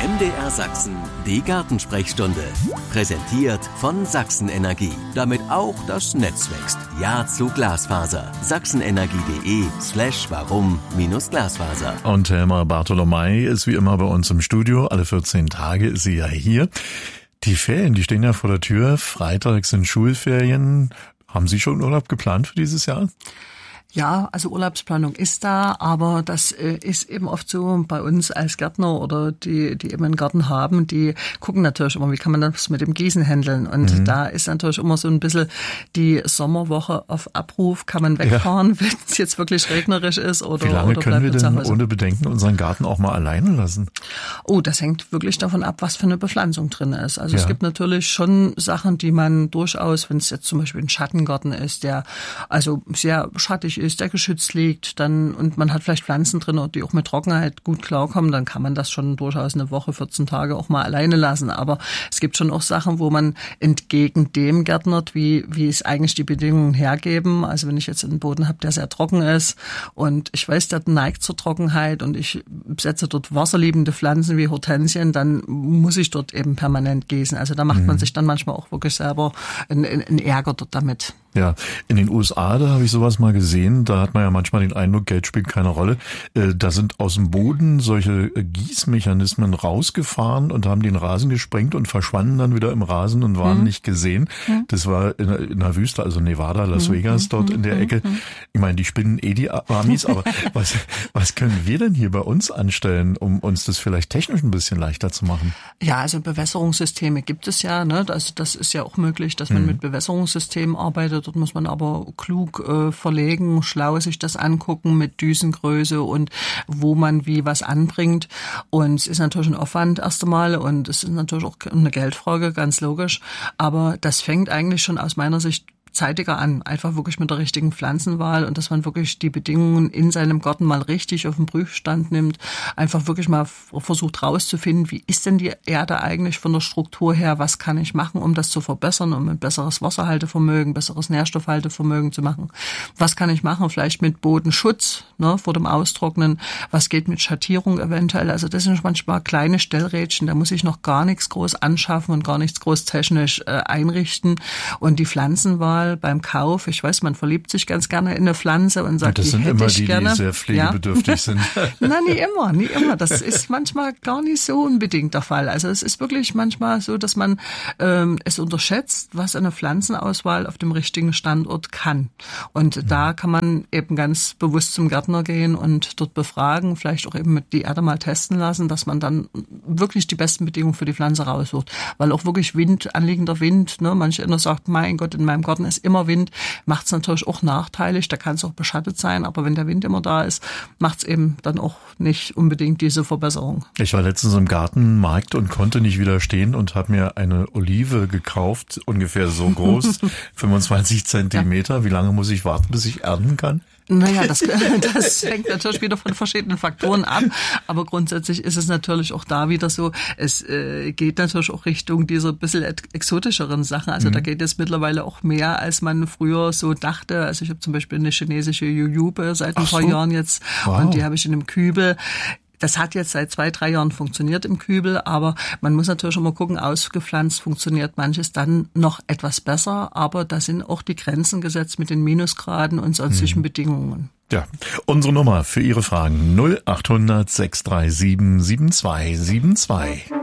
MDR Sachsen, die Gartensprechstunde. Präsentiert von Sachsen Energie. Damit auch das Netz wächst. Ja zu Glasfaser. sachsenenergie.de/warum-Glasfaser. Und Helma Bartolomei ist wie immer bei uns im Studio. Alle 14 Tage ist sie ja hier. Die Ferien, die stehen ja vor der Tür. Freitag sind Schulferien. Haben Sie schon Urlaub geplant für dieses Jahr? Ja, also Urlaubsplanung ist da, aber das ist eben oft so bei uns als Gärtner oder die eben einen Garten haben, die gucken natürlich immer, wie kann man das mit dem Gießen handeln. Und da ist natürlich immer so ein bisschen die Sommerwoche auf Abruf, kann man wegfahren, wenn es jetzt wirklich regnerisch ist oder wie lange oder können wir bleibt denn ohne Bedenken unseren Garten auch mal alleine lassen? Oh, das hängt wirklich davon ab, was für eine Bepflanzung drin ist. Also es gibt natürlich schon Sachen, die man durchaus, wenn es jetzt zum Beispiel ein Schattengarten ist, der also sehr schattig ist, der geschützt liegt, dann und man hat vielleicht Pflanzen drin, die auch mit Trockenheit gut klarkommen, dann kann man das schon durchaus eine Woche, 14 Tage auch mal alleine lassen. Aber es gibt schon auch Sachen, wo man entgegen dem gärtnert, wie es eigentlich die Bedingungen hergeben. Also wenn ich jetzt einen Boden habe, der sehr trocken ist und ich weiß, der neigt zur Trockenheit und ich setze dort wasserliebende Pflanzen wie Hortensien, dann muss ich dort eben permanent gießen. Also da macht man sich dann manchmal auch wirklich selber einen Ärger dort damit. Ja, in den USA, da habe ich sowas mal gesehen, da hat man ja manchmal den Eindruck, Geld spielt keine Rolle. Da sind aus dem Boden solche Gießmechanismen rausgefahren und haben den Rasen gesprengt und verschwanden dann wieder im Rasen und waren nicht gesehen. Das war in der Wüste, also Nevada, Las Vegas, dort in der Ecke. Ich meine, die spinnen die Amis, aber was können wir denn hier bei uns anstellen, um uns das vielleicht technisch ein bisschen leichter zu machen? Ja, also Bewässerungssysteme gibt es ja, ne? Also das ist ja auch möglich, dass man mit Bewässerungssystemen arbeitet. Dort muss man aber klug verlegen, schlau sich das angucken mit Düsengröße und wo man wie was anbringt. Und es ist natürlich ein Aufwand erst einmal und es ist natürlich auch eine Geldfrage, ganz logisch. Aber das fängt eigentlich schon aus meiner Sicht zeitiger an, einfach wirklich mit der richtigen Pflanzenwahl und dass man wirklich die Bedingungen in seinem Garten mal richtig auf den Prüfstand nimmt, einfach wirklich mal versucht rauszufinden, wie ist denn die Erde eigentlich von der Struktur her, was kann ich machen, um das zu verbessern, um ein besseres Wasserhaltevermögen, besseres Nährstoffhaltevermögen zu machen. Was kann ich machen, vielleicht mit Bodenschutz, ne, vor dem Austrocknen, was geht mit Schattierung eventuell, also das sind manchmal kleine Stellrädchen, da muss ich noch gar nichts groß anschaffen und gar nichts groß technisch einrichten und die Pflanzenwahl beim Kauf. Ich weiß, man verliebt sich ganz gerne in eine Pflanze und sagt, das sind die hätte immer ich die, gerne. Die sehr pflegebedürftig sind. Na, nie immer. Das ist manchmal gar nicht so unbedingt der Fall. Also es ist wirklich manchmal so, dass man es unterschätzt, was eine Pflanzenauswahl auf dem richtigen Standort kann. Und da kann man eben ganz bewusst zum Gärtner gehen und dort befragen, vielleicht auch eben mit die Erde mal testen lassen, dass man dann wirklich die besten Bedingungen für die Pflanze raussucht. Weil auch wirklich anliegender Wind, ne, manche einer sagt, mein Gott, in meinem Garten ist immer Wind, macht es natürlich auch nachteilig, da kann es auch beschattet sein, aber wenn der Wind immer da ist, macht es eben dann auch nicht unbedingt diese Verbesserung. Ich war letztens im Gartenmarkt und konnte nicht widerstehen und habe mir eine Olive gekauft, ungefähr so groß, 25 Zentimeter. Ja. Wie lange muss ich warten, bis ich ernten kann? Naja, das hängt natürlich wieder von verschiedenen Faktoren ab, aber grundsätzlich ist es natürlich auch da wieder so, es geht natürlich auch Richtung dieser bisschen exotischeren Sachen, also da geht es mittlerweile auch mehr, als man früher so dachte, also ich habe zum Beispiel eine chinesische Jujube seit ein paar Jahren jetzt und die habe ich in einem Kübel. Das hat jetzt seit 2-3 Jahren funktioniert im Kübel, aber man muss natürlich immer gucken, ausgepflanzt funktioniert manches dann noch etwas besser, aber da sind auch die Grenzen gesetzt mit den Minusgraden und sonstigen Bedingungen. Ja, unsere Nummer für Ihre Fragen 0800 637 7272.